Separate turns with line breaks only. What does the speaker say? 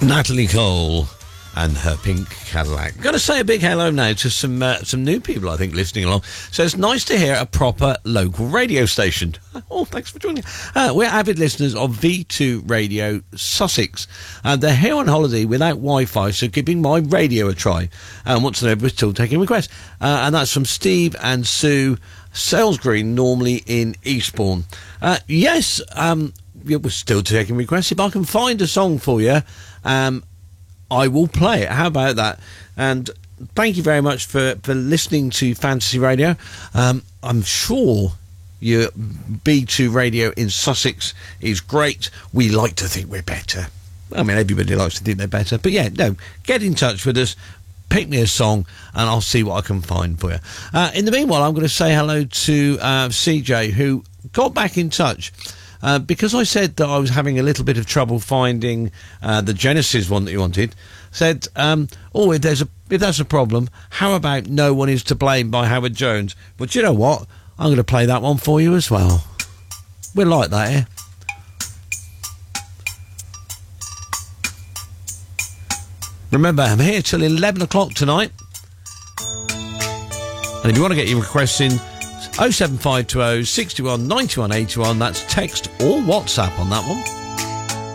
Natalie Cole and her pink Cadillac. Got to say a big hello now to some new people, I think, listening along. So it's nice to hear a proper local radio station. Oh, thanks for joining. We're avid listeners of V2 Radio Sussex. They're here on holiday without Wi-Fi, so giving my radio a try. And wants to know if we're still taking requests. And that's from Steve and Sue Salesgreen, normally in Eastbourne. Yes, we're still taking requests. If I can find a song for you, I will play it. How about that? And thank you very much for listening to Fantasy Radio. I'm sure your B2 Radio in Sussex is great. We like to think we're better. I mean, everybody likes to think they're better. But yeah, no, get in touch with us. Pick me a song and I'll see what I can find for you. In the meanwhile, I'm going to say hello to CJ, who got back in touch. Because I said that I was having a little bit of trouble finding the Genesis one that you wanted, said, if that's a problem, how about No One Is to Blame by Howard Jones? But you know what? I'm going to play that one for you as well. We're like that here. Remember, I'm here till 11 o'clock tonight. And if you want to get your requests in, 07520 61 91 81. That's text or WhatsApp on that one.